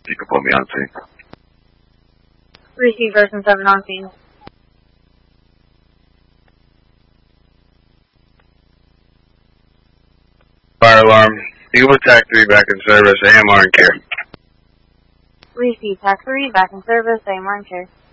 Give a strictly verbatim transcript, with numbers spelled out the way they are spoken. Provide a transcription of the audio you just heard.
You can put me on scene. Receive version seven on scene. Fire alarm. Eagle Attack three back in service. A M R in care. Receive Tac three back in service. A M R in care.